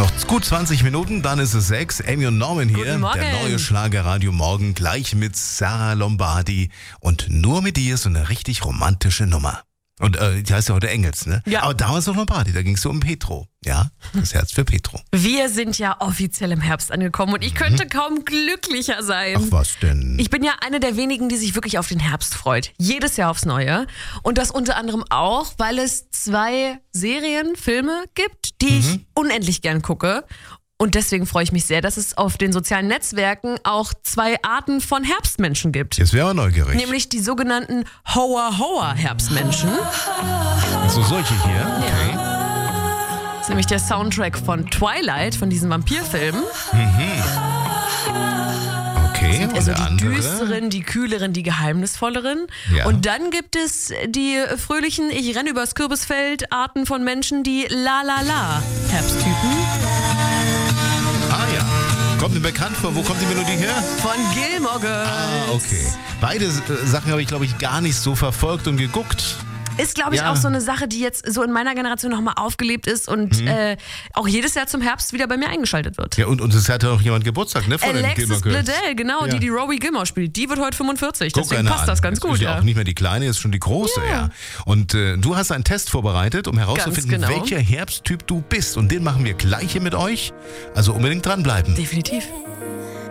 Noch gut 20 Minuten, dann ist es 6. Amy und Norman hier. Guten Morgen. Der neue Schlager Radio Morgen, gleich mit Sarah Lombardi. Und nur mit dir so eine richtig romantische Nummer. Und die heißt ja heute Engels, ne? Ja. Aber damals noch Lombardi, da ging es so um Petro. Ja, das Herz für Petro. Wir sind ja offiziell im Herbst angekommen und ich könnte kaum glücklicher sein. Ach, was denn? Ich bin ja eine der wenigen, die sich wirklich auf den Herbst freut. Jedes Jahr aufs Neue. Und das unter anderem auch, weil es 2 Serien, Filme gibt, die ich unendlich gern gucke. Und deswegen freue ich mich sehr, dass es auf den sozialen Netzwerken auch 2 Arten von Herbstmenschen gibt. Jetzt wäre aber neugierig. Nämlich die sogenannten Hoa-Hoa-Herbstmenschen. Also solche hier? Okay. Das ist nämlich der Soundtrack von Twilight, von diesem Vampirfilm. Okay, und Also der die andere? düsteren, die kühleren, die geheimnisvolleren. Ja. Und dann gibt es die fröhlichen, ich renne übers Kürbisfeld, Arten von Menschen, die La-La-La-Herbsttypen. Ah ja. Kommt mir bekannt vor. Wo kommt die Melodie her? Von Gilmore Girls. Ah, okay. Beide Sachen habe ich, glaube ich, gar nicht so verfolgt und geguckt. Ist, glaube ich, Ja. auch so eine Sache, die jetzt so in meiner Generation nochmal aufgelebt ist und auch jedes Jahr zum Herbst wieder bei mir eingeschaltet wird. Ja, und es hatte auch jemand Geburtstag, ne? Von den Alexis Gilmore Girls. Bledel, genau, Ja. die Rowie Gilmore spielt. Die wird heute 45, Guck deswegen einer passt an. das ganz Jetzt gut. ist ja auch nicht mehr die Kleine, ist schon die Große, ja. Und du hast einen Test vorbereitet, um herauszufinden, Ganz genau. welcher Herbsttyp du bist. Und den machen wir gleich hier mit euch. Also unbedingt dranbleiben. Definitiv.